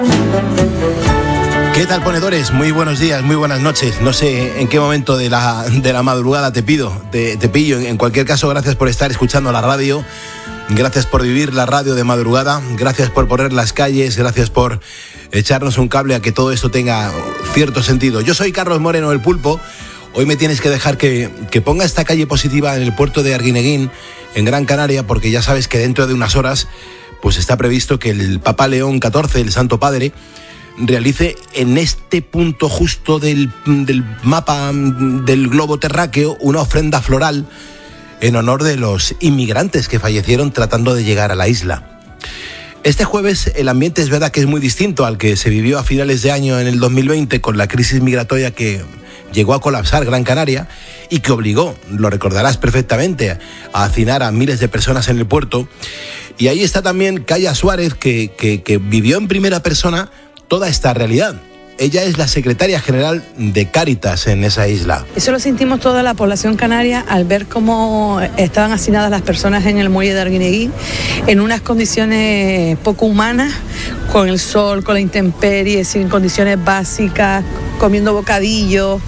¿Qué tal, ponedores? Muy buenos días, muy buenas noches. No sé en qué momento de la madrugada te pillo. En cualquier caso, gracias por estar escuchando la radio. Gracias por vivir la radio de madrugada. Gracias por poner las calles. Gracias por echarnos un cable a que todo esto tenga cierto sentido. Yo soy Carlos Moreno, el Pulpo. Hoy me tienes que dejar que ponga esta calle positiva en el puerto de Arguineguín, en Gran Canaria, porque ya sabes que dentro de unas horas pues está previsto que el Papa León XIV, el Santo Padre, realice en este punto justo del mapa del globo terráqueo una ofrenda floral en honor de los inmigrantes que fallecieron tratando de llegar a la isla. Este jueves el ambiente es verdad que es muy distinto al que se vivió a finales de año en el 2020 con la crisis migratoria que llegó a colapsar Gran Canaria y que obligó, lo recordarás perfectamente, a hacinar a miles de personas en el puerto. Y ahí está también Calla Suárez, que vivió en primera persona toda esta realidad. Ella es la secretaria general de Cáritas en esa isla. Eso lo sentimos toda la población canaria al ver cómo estaban hacinadas las personas en el muelle de Arguineguín en unas condiciones poco humanas, con el sol, con la intemperie, sin condiciones básicas, comiendo bocadillos,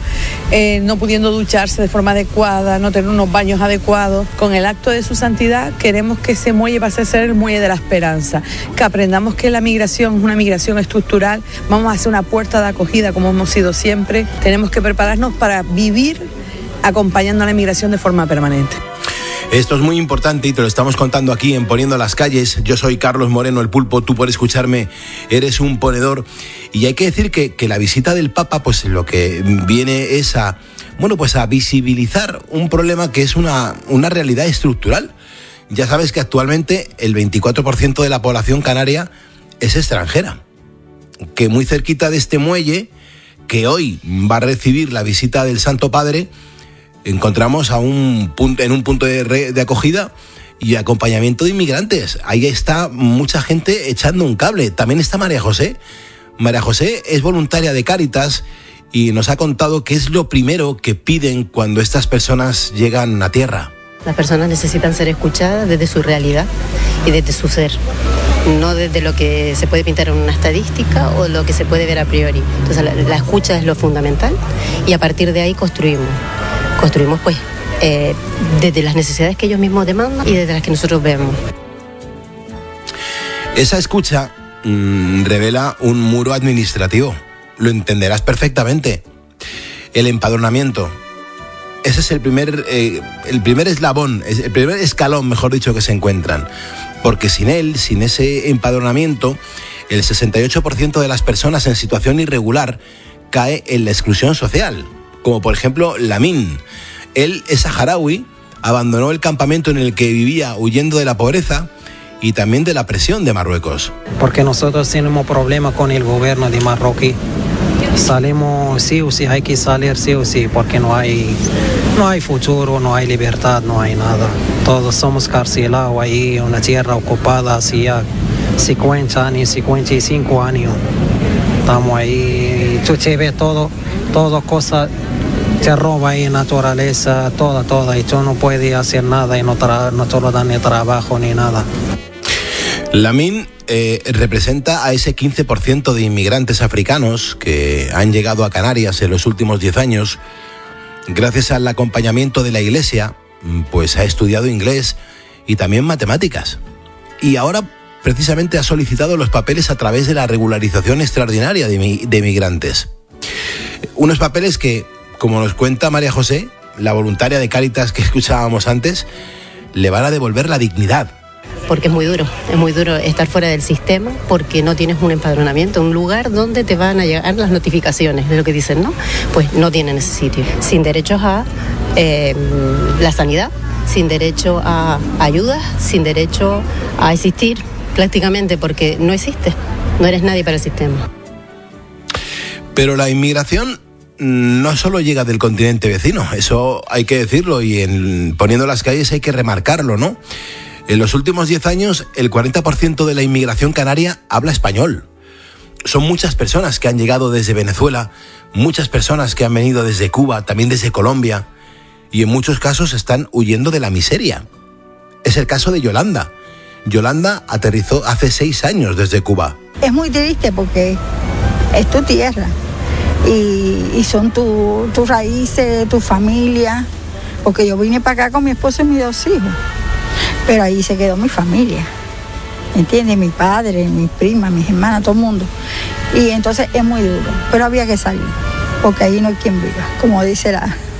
no pudiendo ducharse de forma adecuada, no tener unos baños adecuados. Con el acto de su santidad queremos que ese muelle pase a ser el muelle de la esperanza, que aprendamos que la migración es una migración estructural, vamos a hacer una puerta de acogida como hemos sido siempre, tenemos que prepararnos para vivir acompañando a la migración de forma permanente. Esto es muy importante y te lo estamos contando aquí en Poniendo las Calles. Yo soy Carlos Moreno, el Pulpo, tú por escucharme eres un ponedor. Y hay que decir que la visita del Papa, pues lo que viene es a visibilizar un problema que es una realidad estructural. Ya sabes que actualmente el 24% de la población canaria es extranjera. Que muy cerquita de este muelle, que hoy va a recibir la visita del Santo Padre, encontramos en un punto de acogida y acompañamiento de inmigrantes. Ahí está mucha gente echando un cable. También está María José. María José es voluntaria de Cáritas y nos ha contado qué es lo primero que piden cuando estas personas llegan a tierra. Las personas necesitan ser escuchadas desde su realidad y desde su ser, no desde lo que se puede pintar en una estadística o lo que se puede ver a priori. Entonces la escucha es lo fundamental y a partir de ahí construimos pues desde las necesidades que ellos mismos demandan y desde las que nosotros vemos. Esa escucha revela un muro administrativo, lo entenderás perfectamente. El empadronamiento. Ese es el primer eslabón, el primer escalón, mejor dicho, que se encuentran. Porque sin ese empadronamiento, el 68% de las personas en situación irregular cae en la exclusión social. Como por ejemplo Lamin. Él es saharaui, abandonó el campamento en el que vivía huyendo de la pobreza y también de la presión de Marruecos. Porque nosotros tenemos problemas con el gobierno de Marruecos. Salimos sí o sí, hay que salir sí o sí, porque no hay futuro, no hay libertad, no hay nada. Todos somos carcelados ahí en una tierra ocupada hacía 50 años, 55 años. Estamos ahí, tú te ves todo cosa, te roba ahí naturaleza, toda, y tú no puedes hacer nada y no te lo dan ni trabajo ni nada. Lamin representa a ese 15% de inmigrantes africanos que han llegado a Canarias en los últimos 10 años. Gracias al acompañamiento de la Iglesia, pues ha estudiado inglés y también matemáticas. Y ahora precisamente ha solicitado los papeles a través de la regularización extraordinaria de migrantes. Unos papeles que, como nos cuenta María José, la voluntaria de Cáritas que escuchábamos antes, le van a devolver la dignidad. Porque es muy duro estar fuera del sistema porque no tienes un empadronamiento, un lugar donde te van a llegar las notificaciones de lo que dicen, ¿no? Pues no tienen ese sitio. Sin derechos a la sanidad, sin derecho a ayudas, sin derecho a existir prácticamente porque no existes, no eres nadie para el sistema. Pero la inmigración no solo llega del continente vecino, eso hay que decirlo y en Poniendo las Calles hay que remarcarlo, ¿no? En los últimos 10 años, el 40% de la inmigración canaria habla español. Son muchas personas que han llegado desde Venezuela, muchas personas que han venido desde Cuba, también desde Colombia, y en muchos casos están huyendo de la miseria. Es el caso de Yolanda. Yolanda aterrizó hace 6 años desde Cuba. es muy triste porque es tu tierra y son tus raíces, tu familia, porque yo vine para acá con mi esposo y mis 2 hijos, pero ahí se quedó mi familia, ¿entiendes? Mi padre, mis primas, mis hermanas, todo el mundo, y entonces es muy duro, pero había que salir, porque allí no hay quien viva, como dice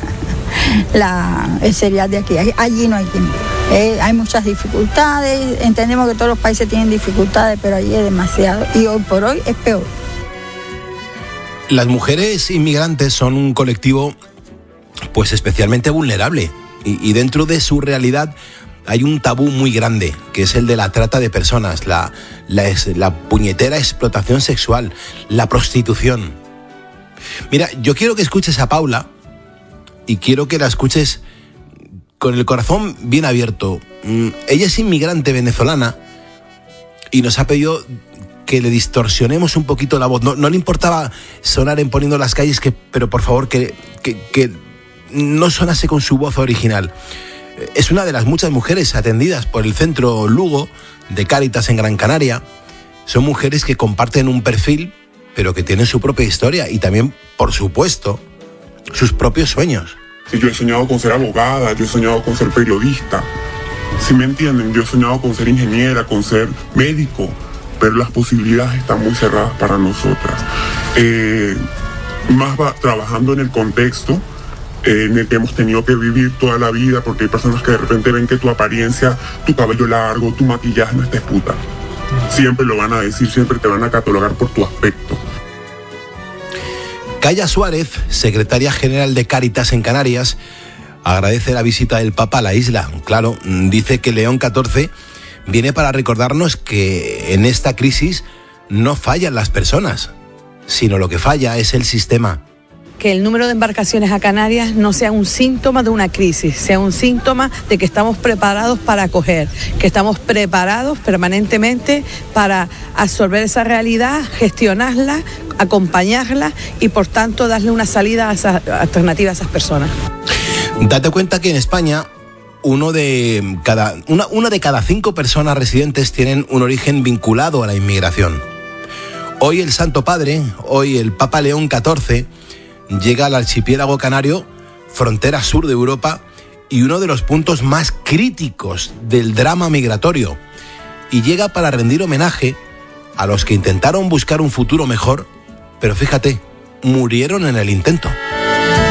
el serial de aquí, allí no hay quien viva. Hay muchas dificultades, entendemos que todos los países tienen dificultades, pero allí es demasiado, y hoy por hoy es peor. Las mujeres inmigrantes son un colectivo pues especialmente vulnerable y dentro de su realidad hay un tabú muy grande, que es el de la trata de personas, la puñetera explotación sexual, la prostitución. Mira, yo quiero que escuches a Paula y quiero que la escuches con el corazón bien abierto. Ella es inmigrante venezolana y nos ha pedido que le distorsionemos un poquito la voz. No le importaba sonar en Poniendo las Calles, pero por favor que no sonase con su voz original. Es una de las muchas mujeres atendidas por el Centro Lugo de Cáritas en Gran Canaria. Son mujeres que comparten un perfil, pero que tienen su propia historia y también, por supuesto, sus propios sueños. Sí, yo he soñado con ser abogada, yo he soñado con ser periodista. ¿Sí me entienden? Yo he soñado con ser ingeniera, con ser médico, pero las posibilidades están muy cerradas para nosotras. Más va trabajando en el contexto en el que hemos tenido que vivir toda la vida, porque hay personas que de repente ven que tu apariencia, tu cabello largo, tu maquillaje no estés puta. Siempre lo van a decir, siempre te van a catalogar por tu aspecto. Calla Suárez, secretaria general de Cáritas en Canarias, agradece la visita del Papa a la isla. Claro, dice que León XIV viene para recordarnos que en esta crisis no fallan las personas, sino lo que falla es el sistema. Que el número de embarcaciones a Canarias no sea un síntoma de una crisis, sea un síntoma de que estamos preparados para acoger, que estamos preparados permanentemente para absorber esa realidad, gestionarla, acompañarla y por tanto darle una salida a esa alternativa a esas personas. Date cuenta que en España una de cada 5 personas residentes tienen un origen vinculado a la inmigración. Hoy el Santo Padre, hoy el Papa León XIV, llega al archipiélago canario, frontera sur de Europa, y uno de los puntos más críticos del drama migratorio. Y llega para rendir homenaje a los que intentaron buscar un futuro mejor, pero fíjate, murieron en el intento.